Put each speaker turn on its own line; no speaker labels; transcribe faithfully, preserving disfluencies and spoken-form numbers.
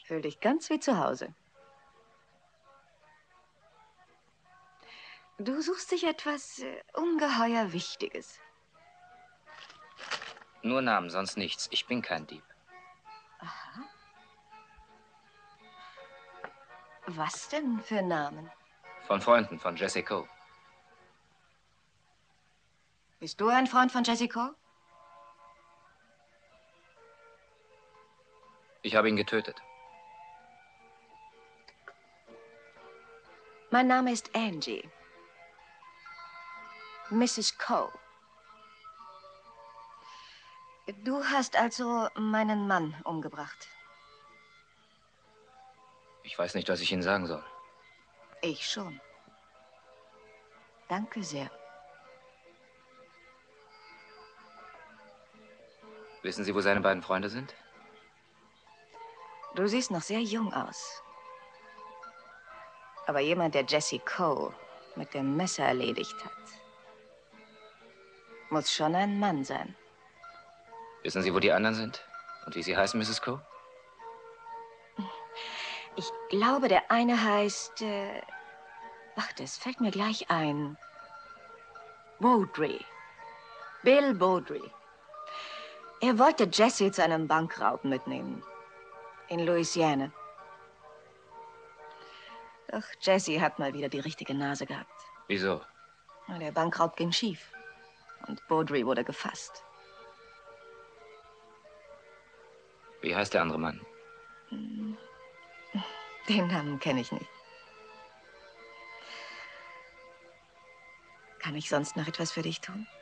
Fühl dich ganz wie zu Hause. Du suchst dich etwas äh, ungeheuer Wichtiges.
Nur Namen, sonst nichts. Ich bin kein Dieb.
Aha. Was denn für Namen?
Von Freunden von Jesse Coe.
Bist du ein Freund von Jesse Coe?
Ich habe ihn getötet.
Mein Name ist Angie. Misses Coe. Du hast also meinen Mann umgebracht.
Ich weiß nicht, was ich Ihnen sagen soll.
Ich schon. Danke sehr.
Wissen Sie, wo seine beiden Freunde sind?
Du siehst noch sehr jung aus. Aber jemand, der Jesse Coe mit dem Messer erledigt hat, muss schon ein Mann sein.
Wissen Sie, wo die anderen sind? Und wie sie heißen, Misses Coe?
Ich glaube, der eine heißt... Äh, ach, das fällt mir gleich ein. Beaudry. Bill Beaudry. Er wollte Jesse zu einem Bankraub mitnehmen. In Louisiana. Doch Jesse hat mal wieder die richtige Nase gehabt.
Wieso?
Der Bankraub ging schief. Und Beaudry wurde gefasst.
Wie heißt der andere Mann?
Den Namen kenne ich nicht. Kann ich sonst noch etwas für dich tun?